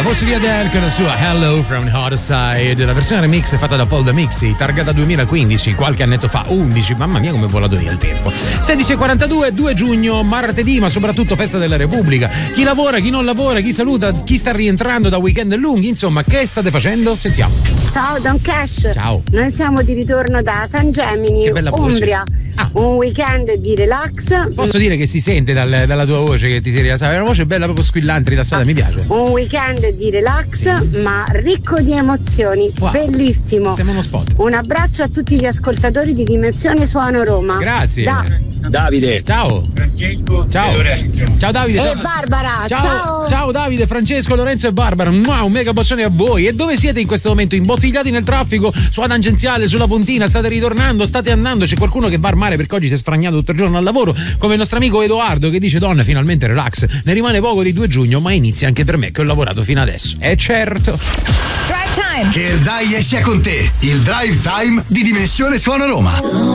Fosse di Adele con la sua Hello from the Other Side, la versione remix fatta da Paul Damixi, targata 2015, qualche annetto fa, 11, mamma mia come è volato via il tempo. 16:42, 2 giugno, martedì, ma soprattutto festa della Repubblica. Chi lavora, chi non lavora, chi saluta, chi sta rientrando da weekend lunghi, insomma, che state facendo? Sentiamo. Ciao Don Cash. Ciao. Noi siamo di ritorno da San Gemini, Umbria. Un weekend di relax. Posso dire che si sente dalla tua voce che ti sei rilassata, è una voce bella, proprio squillante, rilassata, mi piace. Un weekend di relax ma ricco di emozioni. Wow. Bellissimo. Sembra uno spot. Un abbraccio a tutti gli ascoltatori di Dimensione Suono Roma. Grazie. Davide. Ciao. Francesco. Ciao. Ciao Davide. E Barbara. Ciao. Ciao Davide, Francesco, Lorenzo e Barbara. Un mega bacione a voi. E dove siete in questo momento? Imbottigliati nel traffico, sulla tangenziale, sulla pontina, state ritornando, state andando, c'è qualcuno che va al mare perché oggi si è sfragnato tutto il giorno al lavoro, come il nostro amico Edoardo che dice: donna, finalmente relax, ne rimane poco di 2 giugno, ma inizia anche per me che ho lavorato fino adesso. Certo. Drive Time. Che il dai sia con te, il Drive Time di Dimensione Suono Roma.